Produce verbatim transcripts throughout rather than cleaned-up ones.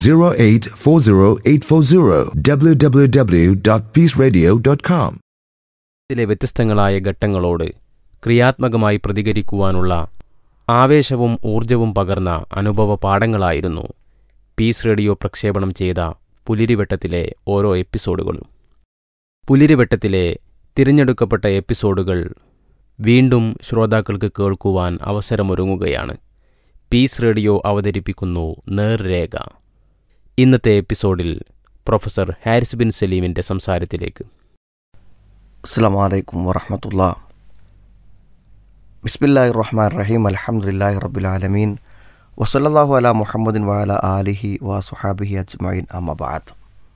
zero eight four zero eight four zero w w w dot peace radio dot com. ത്തിലെ വ്യത്യസ്തങ്ങളായ ഘട്ടങ്ങളോട് ക്രിയാത്മകമായി പ്രതികരിക്കുവാനുള്ള ആവേശവും ഊർജവും പകർന്ന അനുഭവ പാഠങ്ങളായിരുന്നു പീസ് റേഡിയോ പ്രക്ഷേപണം ചെയ്ത പുലിരിവട്ടത്തിലെ ഓരോ എപ്പിസോഡുകളും. പുലിരിവട്ടത്തിലെ തിരഞ്ഞെടുക്കപ്പെട്ട എപ്പിസോഡുകൾ വീണ്ടും ശ്രോതാക്കൾക്ക് കേൾക്കുവാൻ അവസരമൊരുങ്ങുകയാണ്. പീസ് റേഡിയോ അവതരിപ്പിക്കുന്നു നേർരേഖ. ഇന്നത്തെ എപ്പിസോഡിൽ പ്രൊഫസർ ഹാരിസ് ബിൻ സലീമിൻ്റെ സംസാരത്തിലേക്ക്. അസ്സലാമു അലൈക്കും വറഹ്മത്തുള്ളാഹി. ബിസ്മില്ലാഹിർ റഹ്മാനിർ റഹീം. അൽഹംദുലില്ലാഹി റബ്ബിൽ ആലമീൻ. വസല്ലല്ലാഹു അലാ മുഹമ്മദിൻ വഅലാ ആലിഹി വസ്വഹാബിഹി അജ്മഈൻ. അമ്മാ ബഅദ്.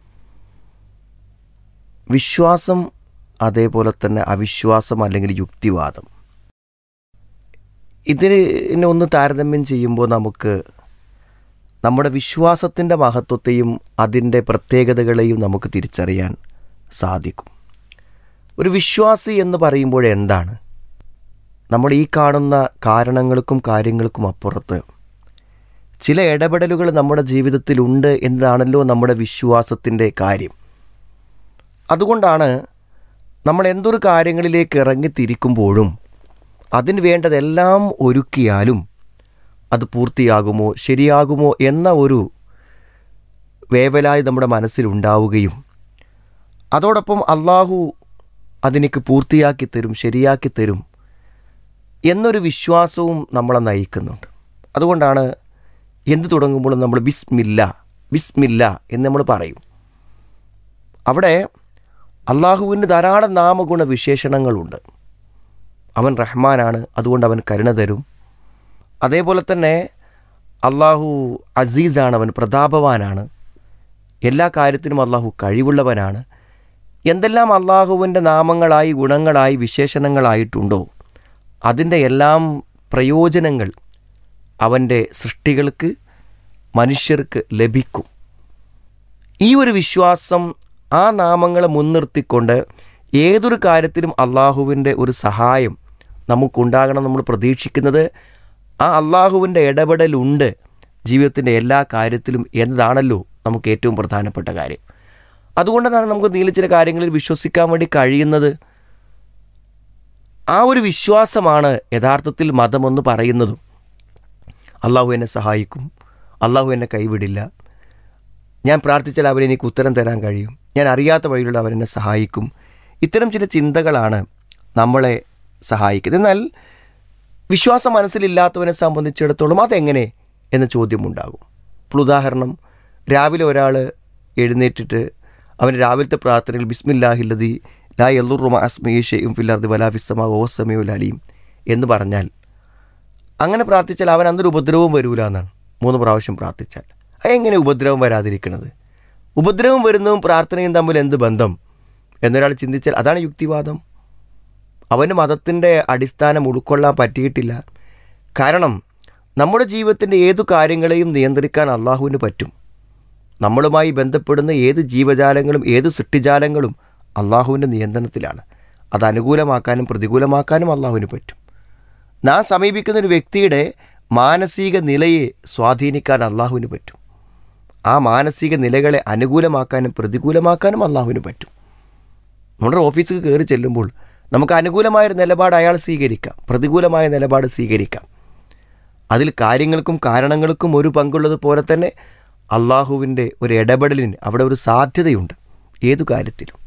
വിശ്വാസം, അതേപോലെ തന്നെ അവിശ്വാസം അല്ലെങ്കിൽ യുക്തിവാദം, ഇതിനെ ഒന്ന് താരതമ്യം ചെയ്യുമ്പോൾ നമുക്ക് നമ്മുടെ വിശ്വാസത്തിൻ്റെ മഹത്വത്തെയും അതിൻ്റെ പ്രത്യേകതകളെയും നമുക്ക് തിരിച്ചറിയാൻ സാധിക്കും. ഒരു വിശ്വാസി എന്ന് പറയുമ്പോൾ എന്താണ്? നമ്മൾ ഈ കാണുന്ന കാരണങ്ങൾക്കും കാര്യങ്ങൾക്കും അപ്പുറത്ത് ചില ഇടപെടലുകൾ നമ്മുടെ ജീവിതത്തിലുണ്ട് എന്നതാണല്ലോ നമ്മുടെ വിശ്വാസത്തിൻ്റെ കാര്യം. അതുകൊണ്ടാണ് നമ്മൾ എന്തൊരു കാര്യങ്ങളിലേക്ക് ഇറങ്ങിത്തിരിക്കുമ്പോഴും അതിന് വേണ്ടതെല്ലാം ഒരുക്കിയാലും അത് പൂർത്തിയാകുമോ ശരിയാകുമോ എന്ന ഒരു വേവലായി നമ്മുടെ മനസ്സിലുണ്ടാവുകയും അതോടൊപ്പം അള്ളാഹു അതിനേക്ക് പൂർത്തിയാക്കി തരും, ശരിയാക്കി തരും എന്നൊരു വിശ്വാസവും നമ്മളെ നയിക്കുന്നുണ്ട്. അതുകൊണ്ടാണ് എന്ത് തുടങ്ങുമ്പോഴും നമ്മൾ ബിസ്മില്ല ബിസ്മില്ല എന്ന് നമ്മൾ പറയും. അവിടെ അള്ളാഹുവിന് ധാരാളം നാമഗുണ വിശേഷണങ്ങളുണ്ട്. അവൻ റഹ്മാനാണ്, അതുകൊണ്ട് അവൻ കരുണ തരും. അതേപോലെ തന്നെ അള്ളാഹു അസീസാണ്, അവൻ പ്രതാപവാനാണ്, എല്ലാ കാര്യത്തിനും അള്ളാഹു കഴിവുള്ളവനാണ്. എന്തെല്ലാം അള്ളാഹുവിൻ്റെ നാമങ്ങളായി ഗുണങ്ങളായി വിശേഷണങ്ങളായിട്ടുണ്ടോ അതിൻ്റെ എല്ലാം പ്രയോജനങ്ങൾ അവൻ്റെ സൃഷ്ടികൾക്ക് മനുഷ്യർക്ക് ലഭിക്കും. ഈ ഒരു വിശ്വാസം, ആ നാമങ്ങളെ മുൻനിർത്തിക്കൊണ്ട് ഏതൊരു കാര്യത്തിലും അള്ളാഹുവിൻ്റെ ഒരു സഹായം നമുക്കുണ്ടാകണം. നമ്മൾ പ്രതീക്ഷിക്കുന്നത് ആ അള്ളാഹുവിൻ്റെ ഇടപെടലുണ്ട് ജീവിതത്തിൻ്റെ എല്ലാ കാര്യത്തിലും എന്നതാണല്ലോ നമുക്ക് ഏറ്റവും പ്രധാനപ്പെട്ട കാര്യം. അതുകൊണ്ടാണ് നമുക്ക് നീല ചില കാര്യങ്ങളിൽ വിശ്വസിക്കാൻ വേണ്ടി കഴിയുന്നത്. ആ ഒരു വിശ്വാസമാണ് യഥാർത്ഥത്തിൽ മതമെന്ന് പറയുന്നതും. അള്ളാഹു എന്നെ സഹായിക്കും, അള്ളാഹു എന്നെ കൈവിടില്ല, ഞാൻ പ്രാർത്ഥിച്ചാൽ അവൻ എനിക്ക് ഉത്തരം തരാൻ കഴിയും, ഞാൻ അറിയാത്ത വഴിയിലുള്ള അവൻ എന്നെ സഹായിക്കും. ഇത്തരം ചില ചിന്തകളാണ് നമ്മളെ സഹായിക്കുന്നത്. എന്നാൽ വിശ്വാസം മനസ്സിലില്ലാത്തവനെ സംബന്ധിച്ചിടത്തോളം അതെങ്ങനെ എന്ന ചോദ്യമുണ്ടാകും. ഇപ്പോൾ ഉദാഹരണം, രാവിലെ ഒരാൾ എഴുന്നേറ്റിട്ട് അവൻ രാവിലത്തെ പ്രാർത്ഥനയിൽ ബിസ്മില്ലാഹില്ലദി ലാ യളുറു മഅ ഇസ്മിഹി ശൈഉൻ ഫിൽ അർദി വലാ ഫിസ് സമാഇ വഹുവ സമീഉൽ അലീം എന്ന് പറഞ്ഞാൽ, അങ്ങനെ പ്രാർത്ഥിച്ചാൽ അവൻ അന്നൊരു ഉപദ്രവവും വരൂല എന്നാണ്. മൂന്ന് പ്രാവശ്യം പ്രാർത്ഥിച്ചാൽ അതെങ്ങനെ ഉപദ്രവം വരാതിരിക്കുന്നത്? ഉപദ്രവം വരുന്നതും പ്രാർത്ഥനയും തമ്മിൽ എന്ത് ബന്ധം എന്നൊരാൾ ചിന്തിച്ചാൽ അതാണ് യുക്തിവാദം. അവന് മതത്തിൻ്റെ അടിസ്ഥാനം ഉൾക്കൊള്ളാൻ പറ്റിയിട്ടില്ല. കാരണം നമ്മുടെ ജീവിതത്തിൻ്റെ ഏതു കാര്യങ്ങളെയും നിയന്ത്രിക്കാൻ അള്ളാഹുവിന് പറ്റും. നമ്മളുമായി ബന്ധപ്പെടുന്ന ഏത് ജീവജാലങ്ങളും ഏത് സൃഷ്ടിജാലങ്ങളും അള്ളാഹുവിൻ്റെ നിയന്ത്രണത്തിലാണ്. അത് അനുകൂലമാക്കാനും പ്രതികൂലമാക്കാനും അള്ളാഹുവിന് പറ്റും. നാം സമീപിക്കുന്ന ഒരു വ്യക്തിയുടെ മാനസിക നിലയെ സ്വാധീനിക്കാൻ അള്ളാഹുവിന് പറ്റും. ആ മാനസിക നിലകളെ അനുകൂലമാക്കാനും പ്രതികൂലമാക്കാനും അള്ളാഹുവിന് പറ്റും. നമ്മുടെ ഓഫീസിൽ കയറി ചെല്ലുമ്പോൾ നമുക്ക് അനുകൂലമായൊരു നിലപാട് അയാൾ സ്വീകരിക്കാം, പ്രതികൂലമായ നിലപാട് സ്വീകരിക്കാം. അതിൽ കാര്യങ്ങൾക്കും കാരണങ്ങൾക്കും ഒരു പങ്കുള്ളതുപോലെ തന്നെ അള്ളാഹുവിൻ്റെ ഒരു ഇടപെടലിന് അവിടെ ഒരു സാധ്യതയുണ്ട് ഏതു കാര്യത്തിലും.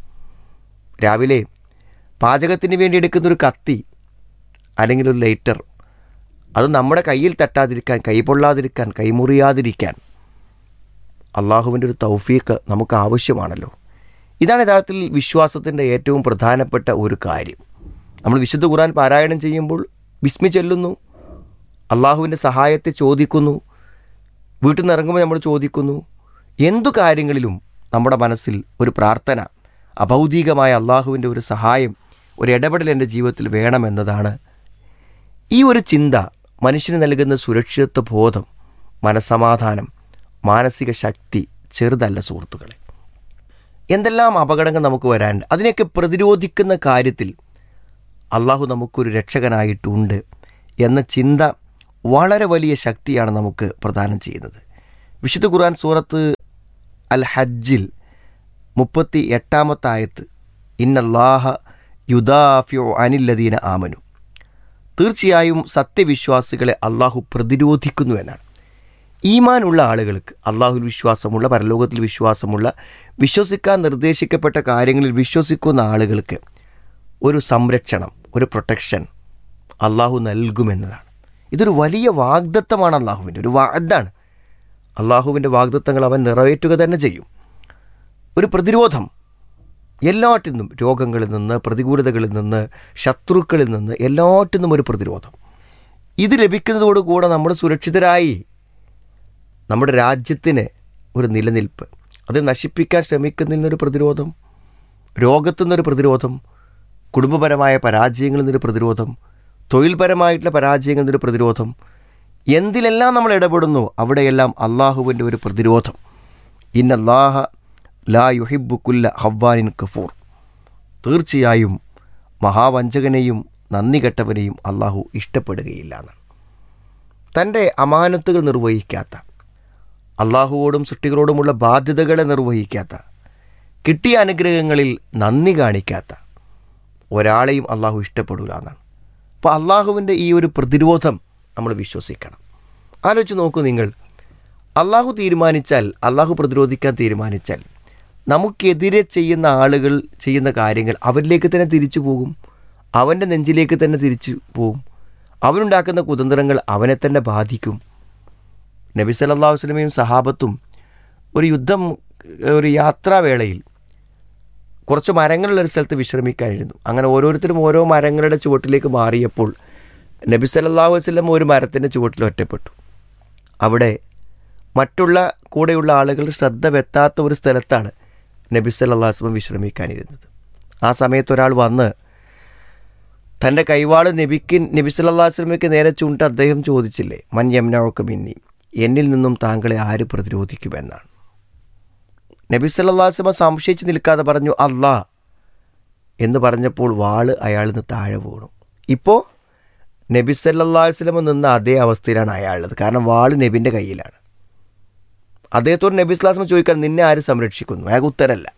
രാവിലെ പാചകത്തിന് വേണ്ടി എടുക്കുന്നൊരു കത്തി അല്ലെങ്കിൽ ഒരു ലൈറ്റർ, അത് നമ്മുടെ കയ്യിൽ തട്ടാതിരിക്കാൻ, കൈ പൊള്ളാതിരിക്കാൻ, കൈമുറിയാതിരിക്കാൻ അള്ളാഹുവിൻ്റെ ഒരു തൗഫീഖ് നമുക്ക് ആവശ്യമാണല്ലോ. ഇതാണ് യഥാർത്ഥത്തിൽ വിശ്വാസത്തിൻ്റെ ഏറ്റവും പ്രധാനപ്പെട്ട ഒരു കാര്യം. നമ്മൾ വിശുദ്ധ ഖുർആൻ പാരായണം ചെയ്യുമ്പോൾ ബിസ്മി ചൊല്ലുന്നു, അള്ളാഹുവിൻ്റെ സഹായത്തെ ചോദിക്കുന്നു, വീട്ടിൽ നിന്ന് ഇറങ്ങുമ്പോൾ നമ്മൾ ചോദിക്കുന്നു. എന്തു കാര്യങ്ങളിലും നമ്മുടെ മനസ്സിൽ ഒരു പ്രാർത്ഥന, അഭൗതികമായ അള്ളാഹുവിൻ്റെ ഒരു സഹായം, ഒരു ഇടപെടൽ എൻ്റെ ജീവിതത്തിൽ വേണമെന്നതാണ്. ഈ ഒരു ചിന്ത മനുഷ്യന് നൽകുന്ന സുരക്ഷിതത്വ ബോധം, മനസ്സമാധാനം, മാനസിക ശക്തി ചെറുതല്ല സുഹൃത്തുക്കളെ. എന്തെല്ലാം അപകടങ്ങൾ നമുക്ക് വരാനുണ്ട്, അതിനെയൊക്കെ പ്രതിരോധിക്കുന്ന കാര്യത്തിൽ അള്ളാഹു നമുക്കൊരു രക്ഷകനായിട്ടുണ്ട് എന്ന ചിന്ത വളരെ വലിയ ശക്തിയാണ് നമുക്ക് പ്രദാനം ചെയ്യുന്നത്. വിശുദ്ധ ഖുർആൻ സൂറത്ത് അൽ ഹജ്ജിൽ മുപ്പത്തി എട്ടാമത്തെ ആയത്ത്, ഇന്നല്ലാഹ യുദാഫിഉ അനില്ലദീന ആമനു, തീർച്ചയായും സത്യവിശ്വാസികളെ അള്ളാഹു പ്രതിരോധിക്കുന്നു എന്നാണ്. ഈമാനുള്ള ആളുകൾക്ക്, അള്ളാഹുൽ വിശ്വാസമുള്ള, പരലോകത്തിൽ വിശ്വാസമുള്ള, വിശ്വസിക്കാൻ നിർദ്ദേശിക്കപ്പെട്ട കാര്യങ്ങളിൽ വിശ്വസിക്കുന്ന ആളുകൾക്ക് ഒരു സംരക്ഷണം, ഒരു പ്രൊട്ടക്ഷൻ അള്ളാഹു നൽകുമെന്നതാണ്. ഇതൊരു വലിയ വാഗ്ദത്തമാണ്, അള്ളാഹുവിൻ്റെ ഒരു വാഗ്ദാണ്. അള്ളാഹുവിൻ്റെ വാഗ്ദത്തങ്ങൾ അവൻ നിറവേറ്റുക തന്നെ ചെയ്യും. ഒരു പ്രതിരോധം എല്ലാറ്റിൽ നിന്നും, രോഗങ്ങളിൽ നിന്ന്, പ്രതികൂലതകളിൽ നിന്ന്, ശത്രുക്കളിൽ നിന്ന്, എല്ലാറ്റിൽ നിന്നും ഒരു പ്രതിരോധം. ഇത് ലഭിക്കുന്നതോടുകൂടെ നമ്മൾ സുരക്ഷിതരായി. നമ്മുടെ രാജ്യത്തിന് ഒരു നിലനിൽപ്പ്, അത് നശിപ്പിക്കാൻ ശ്രമിക്കുന്നതിൽ നിന്നൊരു പ്രതിരോധം, രോഗത്തു നിന്നൊരു പ്രതിരോധം, കുടുംബപരമായ പരാജയങ്ങളിൽ നിന്നൊരു പ്രതിരോധം, തൊഴിൽപരമായിട്ടുള്ള പരാജയങ്ങളിൽ നിന്നൊരു പ്രതിരോധം, എന്തിലെല്ലാം നമ്മൾ ഇടപെടുന്നു അവിടെയെല്ലാം അള്ളാഹുവിൻ്റെ ഒരു പ്രതിരോധം. ഇന്നല്ലാഹ ലാ യുഹിബ്ബു കുല്ല ഹവ്വാനിൻ കഫൂർ, തീർച്ചയായും മഹാവഞ്ചകനെയും നന്ദി കെട്ടവനെയും അള്ളാഹു ഇഷ്ടപ്പെടുകയില്ല എന്നാണ്. തൻ്റെ അമാനത്തുകൾ നിർവഹിക്കാത്ത, അള്ളാഹുവോടും സൃഷ്ടികളോടുമുള്ള ബാധ്യതകളെ നിർവഹിക്കാത്ത, കിട്ടിയ അനുഗ്രഹങ്ങളിൽ നന്ദി കാണിക്കാത്ത ഒരാളെയും അള്ളാഹു ഇഷ്ടപ്പെടില്ല എന്നാണ്. അപ്പോൾ അള്ളാഹുവിൻ്റെ ഈ ഒരു പ്രതിരോധം നമ്മൾ വിശ്വസിക്കണം. ആലോചിച്ച് നോക്കൂ നിങ്ങൾ, അള്ളാഹു തീരുമാനിച്ചാൽ, അള്ളാഹു പ്രതിരോധിക്കാൻ തീരുമാനിച്ചാൽ, നമുക്കെതിരെ ചെയ്യുന്ന ആളുകൾ ചെയ്യുന്ന കാര്യങ്ങൾ അവരിലേക്ക് തന്നെ തിരിച്ചു പോകും, അവൻ്റെ നെഞ്ചിലേക്ക് തന്നെ തിരിച്ചു പോകും. അവനുണ്ടാക്കുന്ന കുതന്ത്രങ്ങൾ അവനെ തന്നെ ബാധിക്കും. നബി സല്ലല്ലാഹു അലൈഹി വസല്ലമയും സഹാബത്തും ഒരു യുദ്ധം, ഒരു യാത്രാവേളയിൽ കുറച്ച് മരങ്ങളുള്ളൊരു സ്ഥലത്ത് വിശ്രമിക്കാനിരുന്നു. അങ്ങനെ ഓരോരുത്തരും ഓരോ മരങ്ങളുടെ ചുവട്ടിലേക്ക് മാറിയപ്പോൾ നബി സല്ലല്ലാഹു അലൈഹി വസല്ലം ഒരു മരത്തിൻ്റെ ചുവട്ടിൽ ഒറ്റപ്പെട്ടു. അവിടെ മറ്റുള്ള കൂടെയുള്ള ആളുകൾ ശ്രദ്ധ വെത്താത്ത ഒരു സ്ഥലത്താണ് നബി സല്ലല്ലാഹു അലൈഹി വസല്ലം വിശ്രമിക്കാനിരുന്നത്. ആ സമയത്ത് ഒരാൾ വന്ന് തൻ്റെ കൈവാള് നബിക്ക് നബി സല്ലല്ലാഹു അലൈഹി വസല്ലമയ്ക്ക് നേരെ ചൂണ്ടിട്ട് അദ്ദേഹം ചോദിച്ചില്ലേ, മൻ യംനഉക മിന്നി, എന്നിൽ നിന്നും താങ്കളെ ആര് പ്രതിരോധിക്കുമെന്നാണ്. നബി സല്ലല്ലാഹു അലൈഹി വസല്ലം സംശയിച്ച് നിൽക്കാതെ പറഞ്ഞു, അല്ലാ എന്ന് പറഞ്ഞപ്പോൾ വാള് അയാളിൽ നിന്ന് താഴെ വീണു. ഇപ്പോൾ നബി സല്ലല്ലാഹു അലൈഹി വസല്ലം നിന്ന അതേ അവസ്ഥയിലാണ് അയാളുള്ളത്. കാരണം വാള് നബിൻ്റെ കയ്യിലാണ്. അദ്ദേഹത്തോട് നബി സല്ലല്ലാഹു അലൈഹി വസല്ലം ചോദിക്കാൻ, നിന്നെ ആര് സംരക്ഷിക്കുന്നു? അയാൾക്ക് ഉത്തരമല്ല.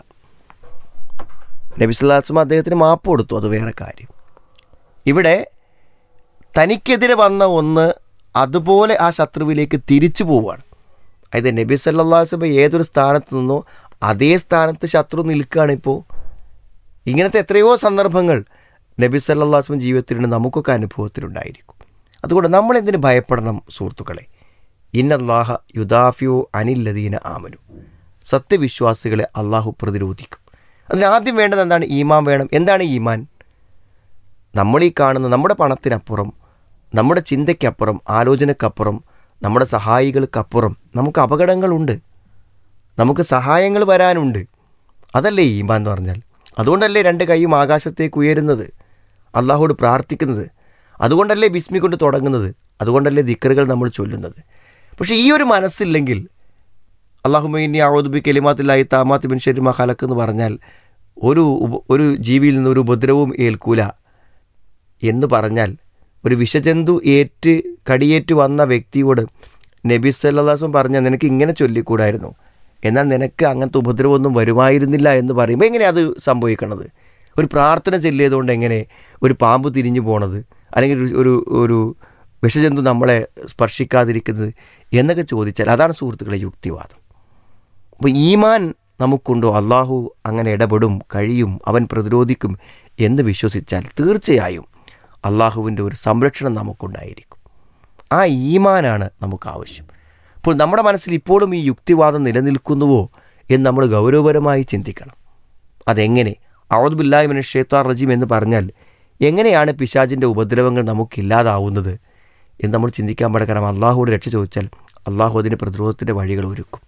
നബി സല്ലല്ലാഹു അലൈഹി വസല്ലം അദ്ദേഹത്തിന് മാപ്പ് കൊടുത്തു, അത് വേറെ കാര്യം. ഇവിടെ തനിക്കെതിരെ വന്ന ഒന്ന് അതുപോലെ ആ ശത്രുവിലേക്ക് തിരിച്ചു പോവുകയാണ്. അതായത് നബി സല്ലല്ലാഹു അലൈഹി വസല്ലം ഏതൊരു സ്ഥാനത്ത് നിന്നോ അതേ സ്ഥാനത്ത് ശത്രു നിൽക്കുകയാണ്. ഇപ്പോൾ ഇങ്ങനത്തെ എത്രയോ സന്ദർഭങ്ങൾ നബി സല്ലല്ലാഹു അലൈഹി വസല്ലം ജീവിതത്തിലുണ്ട്, നമുക്കൊക്കെ അനുഭവത്തിലുണ്ടായിരിക്കും. അതുകൊണ്ട് നമ്മൾ എന്തിന് ഭയപ്പെടണം സുഹൃത്തുക്കളെ? ഇന്നല്ലാഹ യുദാഫിഉ അനില്ലദീന ആമനു, സത്യവിശ്വാസികളെ അള്ളാഹു പ്രതിരോധിക്കും. അതിന് ആദ്യം വേണ്ടത് എന്താണ്? ഈമാൻ വേണം. എന്താണ് ഈമാൻ? നമ്മളീ കാണുന്ന നമ്മുടെ പണത്തിനപ്പുറം, നമ്മുടെ ചിന്തയ്ക്കപ്പുറം, ആലോചനക്കപ്പുറം, നമ്മുടെ സഹായികൾക്കപ്പുറം നമുക്ക് അപകടങ്ങളുണ്ട്, നമുക്ക് സഹായങ്ങൾ വരാനുണ്ട്. അതല്ലേ ഈമാൻ എന്ന് പറഞ്ഞാൽ? അതുകൊണ്ടല്ലേ രണ്ട് കൈയും ആകാശത്തേക്ക് ഉയരുന്നത്, അള്ളാഹുവോട് പ്രാർത്ഥിക്കുന്നത്, അതുകൊണ്ടല്ലേ ബിസ്മി കൊണ്ട് തുടങ്ങുന്നത്, അതുകൊണ്ടല്ലേ ദിക്റുകൾ നമ്മൾ ചൊല്ലുന്നത്. പക്ഷേ ഈ ഒരു മനസ്സില്ലെങ്കിൽ, അല്ലാഹുമ്മ ഇന്നി അഊദു ബി കലിമാത്തില്ലാഹി താമ്മാത്തി മിൻ ശർരി മാ ഖലഖ് എന്ന് പറഞ്ഞാൽ ഒരു ഒരു ജീവിയിൽ നിന്ന് ഒരു ഉപദ്രവവും ഏൽക്കൂല എന്ന് പറഞ്ഞാൽ, ഒരു വിഷജന്തു ഏറ്റ് കടിയേറ്റ് വന്ന വ്യക്തിയോട് നബി സല്ലല്ലാഹു അലൈഹി വസല്ലം പറഞ്ഞാൽ നിനക്ക് ഇങ്ങനെ ചൊല്ലിക്കൂടായിരുന്നു, എന്നാൽ നിനക്ക് അങ്ങനത്തെ ഉപദ്രവമൊന്നും വരുമായിരുന്നില്ല എന്ന് പറയുമ്പോൾ എങ്ങനെയാണ് അത് സംഭവിക്കണത്? ഒരു പ്രാർത്ഥന ചൊല്ലിയതുകൊണ്ട് എങ്ങനെ ഒരു പാമ്പ് തിരിഞ്ഞു പോണത്, അല്ലെങ്കിൽ ഒരു ഒരു വിഷജന്തു നമ്മളെ സ്പർശിക്കാതിരിക്കുന്നത് എന്നൊക്കെ ചോദിച്ചാൽ അതാണ് സുഹൃത്തുക്കളെ യുക്തിവാദം. അപ്പോൾ ഈമാൻ നമുക്കുണ്ടോ? അള്ളാഹു അങ്ങനെ ഇടപെടും, കഴിയും, അവൻ പ്രതിരോധിക്കും എന്ന് വിശ്വസിച്ചാൽ തീർച്ചയായും അള്ളാഹുവിൻ്റെ ഒരു സംരക്ഷണം നമുക്കുണ്ടായിരിക്കും. ആ ഈമാനാണ് നമുക്ക് ആവശ്യം. അപ്പോൾ നമ്മുടെ മനസ്സിൽ ഇപ്പോഴും ഈ യുക്തിവാദം നിലനിൽക്കുന്നുവോ എന്ന് നമ്മൾ ഗൗരവപരമായി ചിന്തിക്കണം. അതെങ്ങനെ? അഊദു ബില്ലാഹി മിനശ് ശൈത്വാനിർ റജീം എന്ന് പറഞ്ഞാൽ എങ്ങനെയാണ് പിശാചിൻ്റെ ഉപദ്രവങ്ങൾ നമുക്കില്ലാതാവുന്നത് എന്ന് നമ്മൾ ചിന്തിക്കാൻ പാടില്ല. കാരണം അള്ളാഹുവോട് രക്ഷ ചോദിച്ചാൽ അള്ളാഹു അതിന് പ്രതിരോധത്തിൻ്റെ വഴികൾ ഒരുക്കും.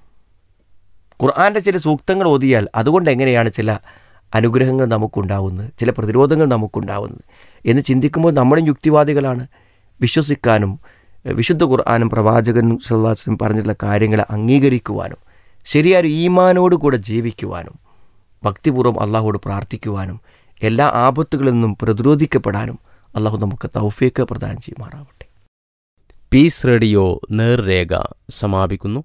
ഖുർആൻ്റെ ചില സൂക്തങ്ങൾ ഓതിയാൽ അതുകൊണ്ട് എങ്ങനെയാണ് ചില അനുഗ്രഹങ്ങൾ നമുക്കുണ്ടാവുന്നത്, ചില പ്രതിരോധങ്ങൾ നമുക്കുണ്ടാവുന്നത് എന്ന് ചിന്തിക്കുമ്പോൾ നമ്മളും യുക്തിവാദികളാണ്. വിശ്വസിക്കാനും വിശുദ്ധ ഖുർആനും പ്രവാചകനും സല്ലല്ലാഹു അലൈഹി വസല്ലം പറഞ്ഞിട്ടുള്ള കാര്യങ്ങളെ അംഗീകരിക്കുവാനും ശരിയായ ഈമാനോട് കൂടെ ജീവിക്കുവാനും ഭക്തിപൂർവ്വം അള്ളാഹുവോട് പ്രാർത്ഥിക്കുവാനും എല്ലാ ആപത്തുകളിൽ നിന്നും പ്രതിരോധിക്കപ്പെടാനും അള്ളാഹു നമുക്ക് തൗഫീഖ് പ്രദാനം ചെയ്യുമാറാവട്ടെ. പീസ് റേഡിയോ നേർരേഖ സമാപിക്കുന്നു.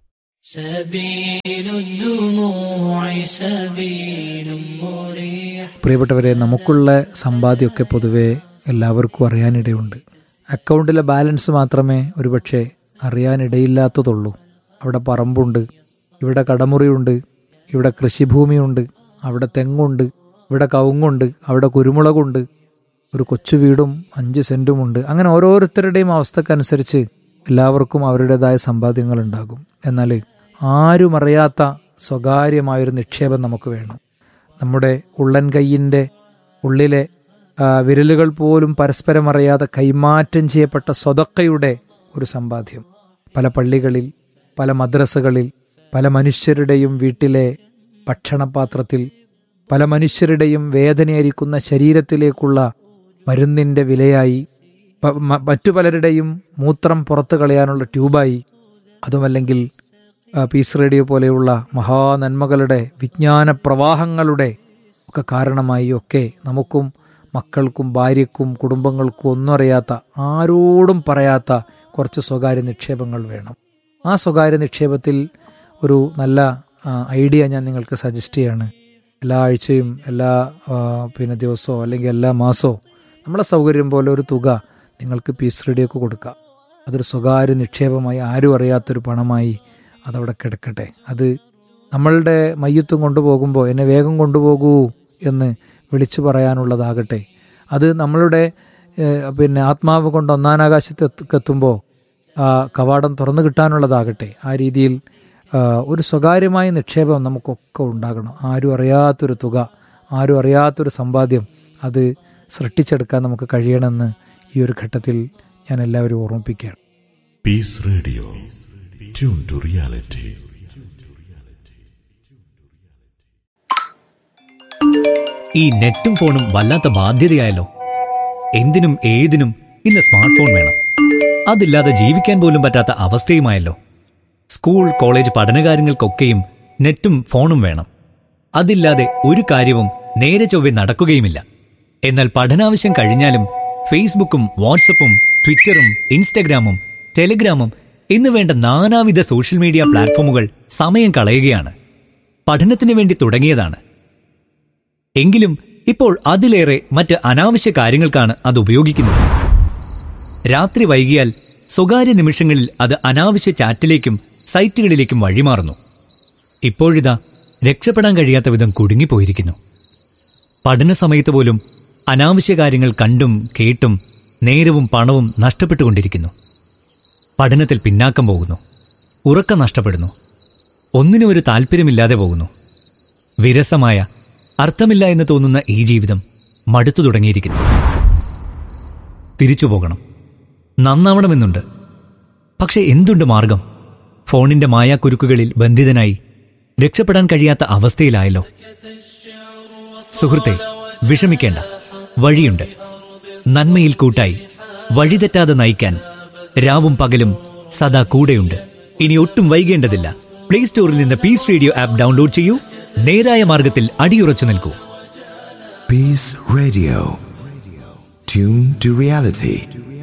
പ്രിയപ്പെട്ടവരെ, നമുക്കുള്ള സമ്പാദ്യമൊക്കെ പൊതുവെ എല്ലാവർക്കും അറിയാനിടയുണ്ട്. അക്കൗണ്ടിലെ ബാലൻസ് മാത്രമേ ഒരുപക്ഷെ അറിയാനിടയില്ലാത്തതുള്ളൂ. അവിടെ പറമ്പുണ്ട്, ഇവിടെ കടമുറിയുണ്ട്, ഇവിടെ കൃഷിഭൂമിയുണ്ട്, അവിടെ തെങ്ങുണ്ട്, ഇവിടെ കവുങ്ങുണ്ട്, അവിടെ കുരുമുളകുണ്ട്, ഒരു കൊച്ചു വീടും അഞ്ച് സെൻറ്റുമുണ്ട്. അങ്ങനെ ഓരോരുത്തരുടെയും അവസ്ഥക്കനുസരിച്ച് എല്ലാവർക്കും അവരുടേതായ സമ്പാദ്യങ്ങൾ ഉണ്ടാകും. എന്നാൽ ആരും അറിയാത്ത സ്വകാര്യമായൊരു നിക്ഷേപം നമുക്ക് വേണം. നമ്മുടെ ഉള്ളൻ കൈയിൻ്റെ ഉള്ളിലെ വിരലുകൾ പോലും പരസ്പരം അറിയാതെ കൈമാറ്റം ചെയ്യപ്പെട്ട സ്വതക്കയുടെ ഒരു സമ്പാദ്യം. പല പള്ളികളിൽ, പല മദ്രസകളിൽ, പല മനുഷ്യരുടെയും വീട്ടിലെ ഭക്ഷണപാത്രത്തിൽ, പല മനുഷ്യരുടെയും വേദനയായിരിക്കുന്ന ശരീരത്തിലേക്കുള്ള മരുന്നിൻ്റെ വിലയായി, മറ്റു പലരുടെയും മൂത്രം പുറത്തു കളയാനുള്ള ട്യൂബായി, അതുമല്ലെങ്കിൽ പീസ് റേഡിയോ പോലെയുള്ള മഹാനന്മകളുടെ വിജ്ഞാന പ്രവാഹങ്ങളുടെ ഒക്കെ കാരണമായി ഒക്കെ നമുക്കും മക്കൾക്കും ഭാര്യയ്ക്കും കുടുംബങ്ങൾക്കും ഒന്നും അറിയാത്ത, ആരോടും പറയാത്ത കുറച്ച് സ്വകാര്യ നിക്ഷേപങ്ങൾ വേണം. ആ സ്വകാര്യ നിക്ഷേപത്തിൽ ഒരു നല്ല ഐഡിയ ഞാൻ നിങ്ങൾക്ക് സജസ്റ്റ് ചെയ്യാണ്. എല്ലാ ആഴ്ചയും എല്ലാ പിന്നെ ദിവസമോ അല്ലെങ്കിൽ എല്ലാ മാസമോ നമ്മളെ സൗകര്യം പോലെ ഒരു തുക നിങ്ങൾക്ക് പീസ് റേഡിയോക്ക് കൊടുക്കുക. അതൊരു സ്വകാര്യ നിക്ഷേപമായി, ആരും അറിയാത്തൊരു പണമായി അതവിടെ കിടക്കട്ടെ. അത് നമ്മളുടെ മയ്യത്തും കൊണ്ടുപോകുമ്പോൾ എന്നെ വേഗം കൊണ്ടുപോകൂ എന്ന് വിളിച്ചു പറയാനുള്ളതാകട്ടെ. അത് നമ്മളുടെ പിന്നെ ആത്മാവ് കൊണ്ട് ഒന്നാനാകാശത്തെത്തുമ്പോൾ ആ കവാടം തുറന്നു കിട്ടാനുള്ളതാകട്ടെ. ആ രീതിയിൽ ഒരു സ്വകാര്യമായ നിക്ഷേപം നമുക്കൊക്കെ ഉണ്ടാകണം. ആരും അറിയാത്തൊരു തുക, ആരും അറിയാത്തൊരു സമ്പാദ്യം അത് സൃഷ്ടിച്ചെടുക്കാൻ നമുക്ക് കഴിയണമെന്ന് ഈ ഒരു ഘട്ടത്തിൽ ഞാൻ എല്ലാവരും ഓർമ്മിപ്പിക്കുകയാണ്. Piece radio, tune to reality. ഈ നെറ്റും ഫോണും വല്ലാത്ത ബാധ്യതയായല്ലോ. എന്തിനും ഏതിനും ഇന്ന് സ്മാർട്ട് ഫോൺ വേണം. അതില്ലാതെ ജീവിക്കാൻ പോലും പറ്റാത്ത അവസ്ഥയുമായല്ലോ. സ്കൂൾ കോളേജ് പഠനകാര്യങ്ങൾക്കൊക്കെയും നെറ്റും ഫോണും വേണം. അതില്ലാതെ ഒരു കാര്യവും നേരെ ചൊവ്വെ നടക്കുകയുമില്ല. എന്നാൽ പഠനാവശ്യം കഴിഞ്ഞാലും ഫേസ്ബുക്കും വാട്സപ്പും ട്വിറ്ററും ഇൻസ്റ്റഗ്രാമും ടെലിഗ്രാമും എന്ന് വേണ്ട നാനാവിധ സോഷ്യൽ മീഡിയ പ്ലാറ്റ്ഫോമുകൾ സമയം കളയുകയാണ്. പഠനത്തിന് വേണ്ടി തുടങ്ങിയതാണ്. എങ്കിലും ഇപ്പോൾ അതിലേറെ മറ്റ് അനാവശ്യ കാര്യങ്ങൾക്കാണ് അത് ഉപയോഗിക്കുന്നത്. രാത്രി വൈകിയാൽ സ്വകാര്യ നിമിഷങ്ങളിൽ അത് അനാവശ്യ ചാറ്റിലേക്കും സൈറ്റുകളിലേക്കും വഴിമാറുന്നു. ഇപ്പോഴിതാ രക്ഷപ്പെടാൻ കഴിയാത്ത വിധം കുടുങ്ങിപ്പോയിരിക്കുന്നു. പഠന സമയത്ത് പോലും അനാവശ്യ കാര്യങ്ങൾ കണ്ടും കേട്ടും നേരവും പണവും നഷ്ടപ്പെട്ടുകൊണ്ടിരിക്കുന്നു. പഠനത്തിൽ പിന്നാക്കം പോകുന്നു. ഉറക്കം നഷ്ടപ്പെടുന്നു. ഒന്നിനും ഒരു താല്പര്യമില്ലാതെ പോകുന്നു. വിരസമായ, അർത്ഥമില്ല എന്ന് തോന്നുന്ന ഈ ജീവിതം മടുത്തു തുടങ്ങിയിരിക്കുന്നു. തിരിച്ചു പോകണം, നന്നാവണമെന്നുണ്ട്. പക്ഷെ എന്തുണ്ട് മാർഗം? ഫോണിന്റെ മായാക്കുരുക്കുകളിൽ ബന്ധിതനായി രക്ഷപ്പെടാൻ കഴിയാത്ത അവസ്ഥയിലായല്ലോ. സുഹൃത്തെ, വിഷമിക്കേണ്ട, വഴിയുണ്ട്. നന്മയിൽ കൂട്ടായി വഴിതെറ്റാതെ നയിക്കാൻ രാവും പകലും സദാ കൂടെയുണ്ട്. ഇനി ഒട്ടും വൈകേണ്ടതില്ല. പ്ലേ സ്റ്റോറിൽ നിന്ന് പീസ് റേഡിയോ ആപ്പ് ഡൗൺലോഡ് ചെയ്യൂ. നേരായ മാർഗത്തിൽ അടിയുറച്ചു നിൽക്കൂ. Peace Radio. Tune to reality.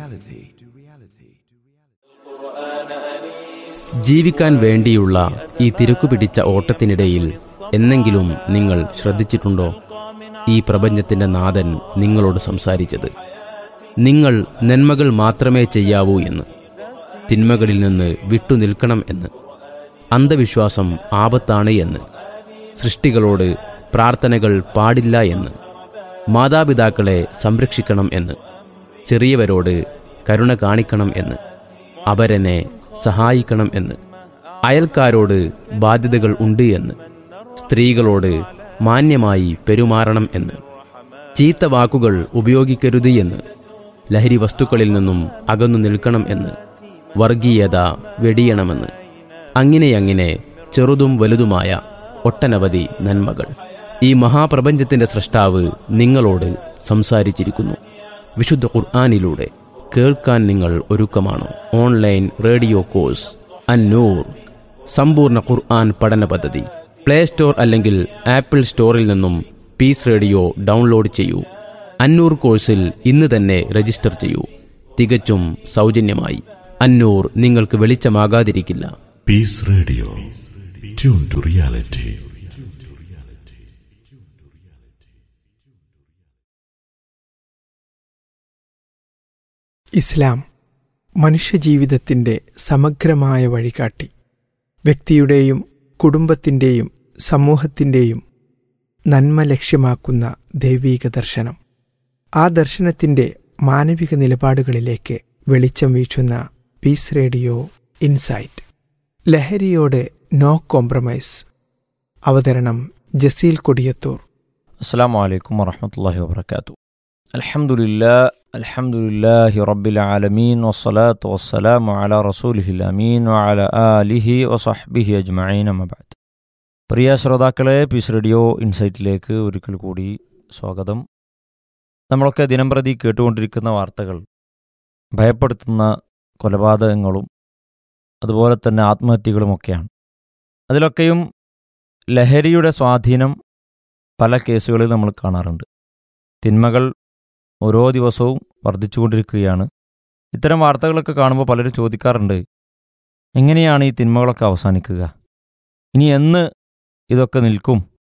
ജീവിക്കാൻ വേണ്ടിയുള്ള ഈ തിരക്കുപിടിച്ച ഓട്ടത്തിനിടയിൽ എന്നെങ്കിലും നിങ്ങൾ ശ്രദ്ധിച്ചിട്ടുണ്ടോ ഈ പ്രപഞ്ചത്തിന്റെ നാഥൻ നിങ്ങളോട് സംസാരിച്ചത്? നിങ്ങൾ നന്മകൾ മാത്രമേ ചെയ്യാവൂ എന്ന്, തിന്മകളിൽ നിന്ന് വിട്ടുനിൽക്കണം എന്ന്, അന്ധവിശ്വാസം ആപത്താണ് എന്ന്, സൃഷ്ടികളോട് പ്രാർത്ഥനകൾ പാടില്ല എന്ന്, മാതാപിതാക്കളെ സംരക്ഷിക്കണം എന്ന്, ചെറിയവരോട് കരുണ കാണിക്കണം എന്ന്, അവരെന്നെ സഹായിക്കണം എന്ന്, അയൽക്കാരോട് ബാധ്യതകൾ ഉണ്ട് എന്ന്, സ്ത്രീകളോട് മാന്യമായി പെരുമാറണം എന്ന്, ചീത്ത വാക്കുകൾ ഉപയോഗിക്കരുത് എന്ന്, ലഹരി വസ്തുക്കളിൽ നിന്നും അകന്നു നിൽക്കണം എന്ന്, വർഗീയത വെടിയണമെന്ന്, അങ്ങനെയങ്ങനെ ചെറുതും വലുതുമായ ഒട്ടനവധി നന്മകൾ ഈ മഹാപ്രപഞ്ചത്തിന്റെ സൃഷ്ടാവ് നിങ്ങളോട് സംസാരിച്ചിരിക്കുന്നു. വിശുദ്ധ ഖുർആനിലൂടെ കേൾക്കാൻ നിങ്ങൾ ഒരുക്കമാണോ? ഓൺലൈൻ റേഡിയോ കോഴ്സ് അന്നൂർ സമ്പൂർണ്ണ ഖുർആൻ പഠന പദ്ധതി. പ്ലേ സ്റ്റോർ അല്ലെങ്കിൽ ആപ്പിൾ സ്റ്റോറിൽ നിന്നും പീസ് റേഡിയോ ഡൗൺലോഡ് ചെയ്യൂ. അന്നൂർ കോഴ്സിൽ ഇന്ന് തന്നെ രജിസ്റ്റർ ചെയ്യൂ, തികച്ചും സൗജന്യമായി. അന്നൂർ നിങ്ങൾക്ക് വെളിച്ചമാകാതിരിക്കില്ല. Peace Radio. Tune to reality. ഇസ്ലാം മനുഷ്യജീവിതത്തിൻ്റെ സമഗ്രമായ വഴികാട്ടി. വ്യക്തിയുടെയും കുടുംബത്തിൻ്റെയും സമൂഹത്തിൻ്റെയും നന്മ ലക്ഷ്യമാക്കുന്ന ദൈവീക ദർശനം. ആ ദർശനത്തിൻ്റെ മാനവിക നിലപാടുകളിലേക്ക് വെളിച്ചം വീശുന്ന piece radio insight. ലഹരിയോട് no compromise. അവതരണം ജസീൽ കൊടിയത്തൂർ. അസ്സലാമു അലൈക്കും വറഹ്മത്തുള്ളാഹി വബറകാതുഹു. അൽഹംദുലില്ലാഹ് അൽഹംദുലില്ലാഹി റബ്ബിൽ ആലമീൻ വസ്സലാത്തു വസ്സലാമു അലാ റസൂലിഹിൽ അമീൻ വഅലാ ആലിഹി വസഹ്ബിഹി അജ്മഈൻ അമ്മാ ബഅദ്. പ്രിയ ശ്രോതാക്കളെ, പീസ് റേഡിയോ ഇൻസൈറ്റിലേക്ക് ഒരിക്കൽ കൂടി സ്വാഗതം. നമ്മളൊക്കെ ദിനംപ്രതി കേട്ടുകൊണ്ടിരിക്കുന്ന വാർത്തകൾ ഭയപ്പെടുത്തുന്ന കൊലപാതകങ്ങളും അതുപോലെ തന്നെ ആത്മഹത്യകളുമൊക്കെയാണ്. അതിലൊക്കെയും ലഹരിയുടെ സ്വാധീനം പല കേസുകളിൽ നമ്മൾ കാണാറുണ്ട്. തിന്മകൾ ഓരോ ദിവസവും വർദ്ധിച്ചുകൊണ്ടിരിക്കുകയാണ്. ഇത്തരം വാർത്തകളൊക്കെ കാണുമ്പോൾ പലരും ചോദിക്കാറുണ്ട്, എങ്ങനെയാണ് ഈ തിന്മകളൊക്കെ അവസാനിക്കുക? ഇനി എന്ന് ഇതൊക്കെ നിൽക്കും?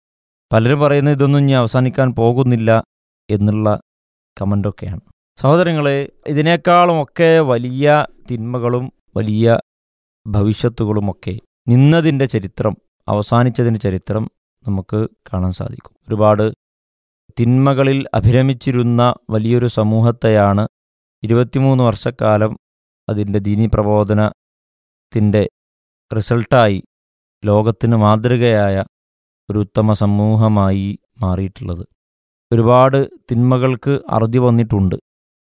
പലരും പറയുന്നത് ഇതൊന്നും ഇനി അവസാനിക്കാൻ പോകുന്നില്ല എന്നുള്ള കമൻ്റൊക്കെയാണ്. സഹോദരങ്ങളെ, ഇതിനേക്കാളുമൊക്കെ വലിയ തിന്മകളും വലിയ ഭവിഷ്യത്തുകളുമൊക്കെ നിന്നതിൻ്റെ ചരിത്രം, അവസാനിച്ചതിൻ്റെ ചരിത്രം നമുക്ക് കാണാൻ സാധിക്കും. ഒരുപാട് തിന്മകളിൽ അഭിരമിച്ചിരുന്ന വലിയൊരു സമൂഹത്തെയാണ് ഇരുപത്തിമൂന്ന് വർഷക്കാലം അതിൻ്റെ ദീനീ പ്രബോധനത്തിൻ്റെ റിസൾട്ടായി ലോകത്തിന് മാതൃകയായ ഒരു ഉത്തമ സമൂഹമായി മാറിയിട്ടുള്ളത്. ഒരുപാട് തിന്മകൾക്ക് അറുതി വന്നിട്ടുണ്ട്.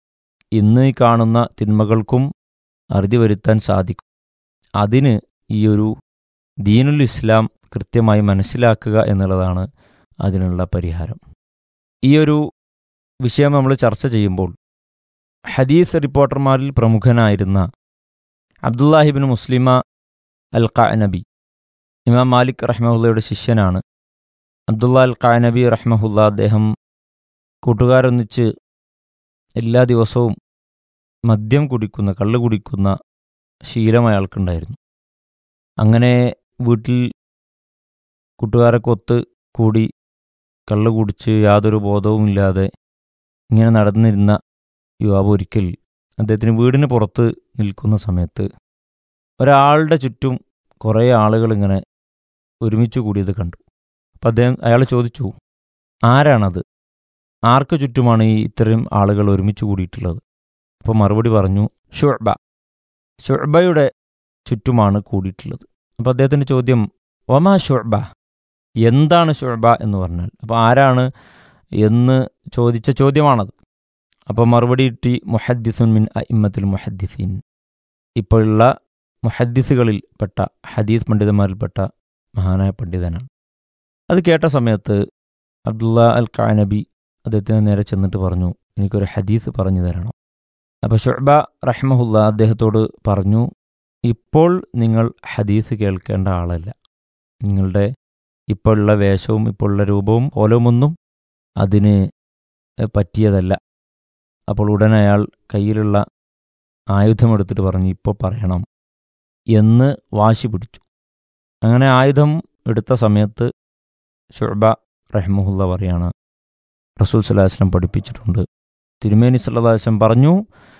ഇന്ന് ഈ കാണുന്ന തിന്മകൾക്കും അറുതി വരുത്താൻ സാധിക്കും. അതിന് ഈ ഒരു ദീനുൽ ഇസ്ലാം കൃത്യമായി മനസ്സിലാക്കുക എന്നുള്ളതാണ് അതിനുള്ള പരിഹാരം. ഈ ഒരു വിഷയം നമ്മൾ ചർച്ച ചെയ്യുമ്പോൾ ഹദീസ് റിപ്പോർട്ടർമാരിൽ പ്രമുഖനായിരുന്ന അബ്ദുല്ലാഹിബിൻ മുസ്ലിമ അൽ ഖഅനബി, ഇമാം മാലിക് റഹ്മഹുല്ലയുടെ ശിഷ്യനാണ്. അബ്ദുള്ള അൽ ഖഅനബി റഹ്മഹുല്ല, അദ്ദേഹം കൂട്ടുകാരൊന്നിച്ച് എല്ലാ ദിവസവും മദ്യം കുടിക്കുന്ന, കള്ള് കുടിക്കുന്ന ശീലം അയാൾക്കുണ്ടായിരുന്നു. അങ്ങനെ വീട്ടിൽ കൂട്ടുകാരൊക്കെ ഒത്ത് കൂടി കള്ള് കുടിച്ച് യാതൊരു ബോധവുമില്ലാതെ ഇങ്ങനെ നടന്നിരുന്ന യുവാവ് ഒരിക്കൽ അദ്ദേഹത്തിന് വീടിന് പുറത്ത് നിൽക്കുന്ന സമയത്ത് ഒരാളുടെ ചുറ്റും കുറേ ആളുകൾ ഇങ്ങനെ ഒരുമിച്ച് കൂടിയത് കണ്ടു. അപ്പം അദ്ദേഹം അയാൾ ചോദിച്ചു, ആരാണത്? ആർക്ക് ചുറ്റുമാണ് ഈ ഇത്രയും ആളുകൾ ഒരുമിച്ച് കൂടിയിട്ടുള്ളത്? അപ്പോൾ മറുപടി പറഞ്ഞു, ഷുഅബ, ഷുഅബയുടെ ചുറ്റുമാണ് കൂടിയിട്ടുള്ളത്. അപ്പോൾ അദ്ദേഹത്തിൻ്റെ ചോദ്യം, വമാ ഷുഅബ, എന്താണ് ഷുഅബ എന്ന് പറഞ്ഞാൽ? അപ്പോൾ ആരാണ് എന്ന് ചോദിച്ച ചോദ്യമാണത്. അപ്പോൾ മറുപടി കിട്ടി, മുഹദ്ദിസുൻ മിൻ അഇമ്മത്തിൽ മുഹദ്ദിസീൻ, ഇപ്പോഴുള്ള മുഹദ്ദിസുകളിൽ പെട്ട, ഹദീസ് പണ്ഡിതന്മാരിൽപ്പെട്ട മഹാനായ പണ്ഡിതനാണ്. അത് കേട്ട സമയത്ത് അബ്ദുള്ള അൽ ഖഅനബി അദ്ദേഹത്തിന് നേരെ ചെന്നിട്ട് പറഞ്ഞു, എനിക്കൊരു ഹദീസ് പറഞ്ഞു തരണം. അപ്പോൾ ഷുഅബ റഹ്മഹുല്ല അദ്ദേഹത്തോട് പറഞ്ഞു, ഇപ്പോൾ നിങ്ങൾ ഹദീസ് കേൾക്കേണ്ട ആളല്ല. നിങ്ങളുടെ ഇപ്പോഴുള്ള വേഷവും ഇപ്പോഴുള്ള രൂപവും കോലവുമൊന്നും അതിന് പറ്റിയതല്ല. അപ്പോൾ ഉടനെ അയാൾ കയ്യിലുള്ള ആയുധമെടുത്തിട്ട് പറഞ്ഞു, ഇപ്പോൾ പറയണം എന്ന് വാശി പിടിച്ചു. അങ്ങനെ ആയുധം എടുത്ത സമയത്ത് ഷുഅബ റഹ്മഹുല്ല പറയാണ്, റസൂൽ സല്ലല്ലാഹു അലൈഹി വസല്ലം പഠിപ്പിച്ചിട്ടുണ്ട്, തിരുമേനി സല്ലല്ലാഹു അലൈഹി വസല്ലം പറഞ്ഞു,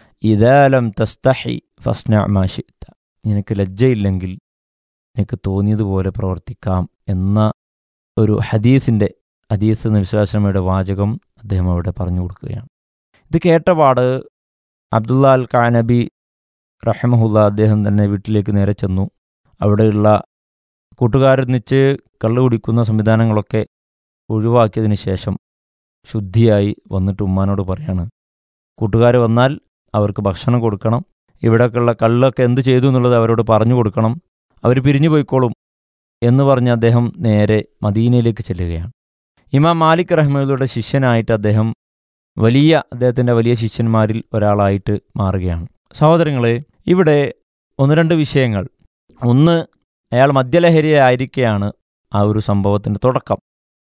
ഇദാ ലം തസ്തഹി ഫസ്ന മാ ശിഅത, നിനക്ക് ലജ്ജയില്ലെങ്കിൽ നിനക്ക് തോന്നിയതുപോലെ പ്രവർത്തിക്കാം എന്ന ഒരു ഹദീസിൻ്റെ ഹദീസ് നബി സല്ലല്ലാഹു അലൈഹി വസല്ലമയുടെ വാചകം അദ്ദേഹം അവിടെ പറഞ്ഞു കൊടുക്കുകയാണ്. ഇത് കേട്ടപാട് അബ്ദുള്ള അൽ ഖഅനബി റഹ്മഹുല്ല അദ്ദേഹം തന്നെ വീട്ടിലേക്ക് നേരെ ചെന്നു. അവിടെയുള്ള കൂട്ടുകാരൊന്നിച്ച് കള്ളു കുടിക്കുന്ന സംവിധാനങ്ങളൊക്കെ ഒഴിവാക്കിയതിന് ശേഷം ശുദ്ധിയായി വന്നിട്ട് ഉമ്മാനോട് പറയാണ്, കൂട്ടുകാർ വന്നാൽ അവർക്ക് ഭക്ഷണം കൊടുക്കണം, ഇവിടെയൊക്കെയുള്ള കള്ളൊക്കെ എന്ത് ചെയ്തു എന്നുള്ളത് അവരോട് പറഞ്ഞു കൊടുക്കണം, അവർ പിരിഞ്ഞു പോയിക്കോളും എന്ന് പറഞ്ഞ് അദ്ദേഹം നേരെ മദീനയിലേക്ക് ചെല്ലുകയാണ്. ഇമാം മാലിക് റഹ്മത്തുള്ളാഹിയുടെ ശിഷ്യനായിട്ട് അദ്ദേഹം വലിയ അദ്ദേഹത്തിൻ്റെ വലിയ ശിഷ്യന്മാരിൽ ഒരാളായിട്ട് മാറുകയാണ്. സഹോദരങ്ങളെ, ഇവിടെ ഒന്ന് രണ്ട് വിഷയങ്ങൾ. ഒന്ന്, അയാൾ മദ്യലഹരിയായിരിക്കെയാണ് ആ ഒരു സംഭവത്തിൻ്റെ തുടക്കം.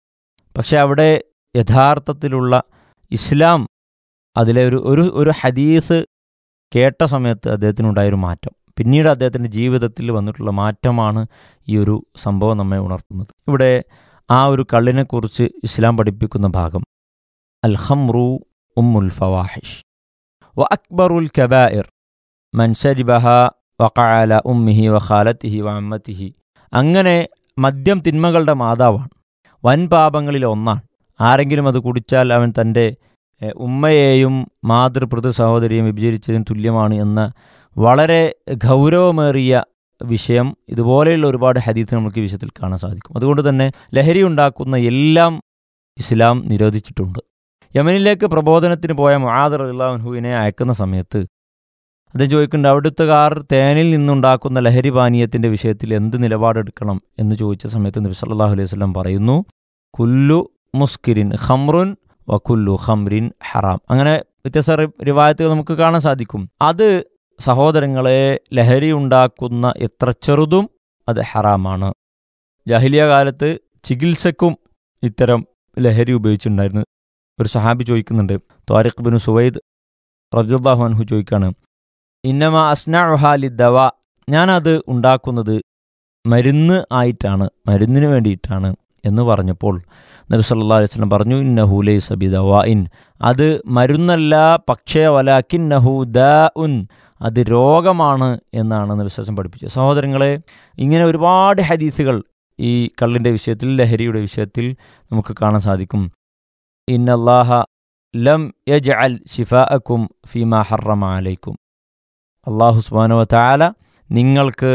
പക്ഷെ അവിടെ യഥാർത്ഥത്തിലുള്ള ഇസ്ലാം അതിലെ ഒരു ഒരു ഒരു ഹദീസ് കേട്ട സമയത്ത് അദ്ദേഹത്തിനുണ്ടായൊരു മാറ്റം. പിന്നീട് അദ്ദേഹത്തിൻ്റെ ജീവിതത്തിൽ വന്നിട്ടുള്ള മാറ്റമാണ് ഈ ഒരു സംഭവം നമ്മെ ഉണർത്തുന്നത്. ഇവിടെ ആ ഒരു കള്ളിനെക്കുറിച്ച് ഇസ്ലാം പഠിപ്പിക്കുന്ന ഭാഗം അൽ ഖംറു ഉമ്മുൽ ഫവാഹിഷ് വ അക്ബറുൽ കബായിർ മൻ ശരിബഹ വഖഅല ഉമ്മിഹി വ ഖാലത്തിഹി വ അമ്മത്തിഹി. അങ്ങനെ മദ്യം തിന്മകളുടെ മാതാവാണ്, വൻ പാപങ്ങളിൽ ഒന്നാണ്. ആരെങ്കിലും അത് കുടിച്ചാൽ അവൻ തൻ്റെ ഉമ്മയെയും മാതൃപൃഥു സഹോദരിയും വിഭജിച്ചതിന് തുല്യമാണ് എന്ന വളരെ ഗൗരവമേറിയ വിഷയം ഇതുപോലെയുള്ള ഒരുപാട് ഹദീസ് നമുക്ക് ഈ വിഷയത്തിൽ കാണാൻ സാധിക്കും. അതുകൊണ്ട് തന്നെ ലഹരി ഉണ്ടാക്കുന്ന എല്ലാം ഇസ്ലാം നിരോധിച്ചിട്ടുണ്ട്. യമനിലേക്ക് പ്രബോധനത്തിന് പോയ മുആദ് റളിയല്ലാഹു അൻഹുവിനെ അയക്കുന്ന സമയത്ത് അദ്ദേഹം ചോദിക്കുന്നുണ്ട്, അവിടുത്തുകാർ തേനിൽ നിന്നുണ്ടാക്കുന്ന ലഹരി പാനീയത്തിൻ്റെ വിഷയത്തിൽ എന്ത് നിലപാടെടുക്കണം എന്ന് ചോദിച്ച സമയത്ത് നബി സല്ലല്ലാഹു അലൈഹി വസല്ലം പറയുന്നു, കുല്ലു മുസ്കിരിൻ ഖംറുൻ വ കുല്ലു ഖംറിൻ ഹറാം. അങ്ങനെ വ്യത്യസ്ത റിവായത്തുകൾ നമുക്ക് കാണാൻ സാധിക്കും. അത് സഹോദരങ്ങളെ, ലഹരി ഉണ്ടാക്കുന്ന എത്ര ചെറുതും അത് ഹറാമാണ്. ജാഹിലിയ കാലത്ത് ചികിത്സക്കും ഇത്തരം ലഹരി ഉപയോഗിച്ചിട്ടുണ്ടായിരുന്നു. ഒരു സഹാബി ചോദിക്കുന്നുണ്ട്, ത്വാരിഖ് ബിൻ സുവൈദ് റളിയല്ലാഹു അൻഹു ചോദിക്കാണ്, ഇന്നമ അസ്നഉഹാ ലിദ്ദവ, ഞാനത് ഉണ്ടാക്കുന്നത് മരുന്ന് ആയിട്ടാണ്, മരുന്നിന് വേണ്ടിയിട്ടാണ് എന്ന് പറഞ്ഞപ്പോൾ നബി സല്ലല്ലാഹു അലൈഹി വസല്ലം പറഞ്ഞു, ഇന്നഹു ലൈസ ബിദവാഇൻ, അത് മരുന്നല്ല, പക്ഷേ വലാകിന്നഹു ദാഉൻ, അത് രോഗമാണ് എന്നാണ് നബി സല്ലല്ലാഹു അലൈഹി വസല്ലം പഠിപ്പിച്ചത്. സഹോദരങ്ങളെ, ഇങ്ങനെ ഒരുപാട് ഹദീസുകൾ ഈ കള്ളിൻ്റെ വിഷയത്തിൽ, ലഹരിയുടെ വിഷയത്തിൽ നമുക്ക് കാണാൻ സാധിക്കും. ഇന്നല്ലാഹ ലം യജ്അൽ ശിഫാഅക്കും ഫീമാ ഹറമ അലൈക്കും, അല്ലാഹു സുബ്ഹാനഹു വ തആല നിങ്ങൾക്ക്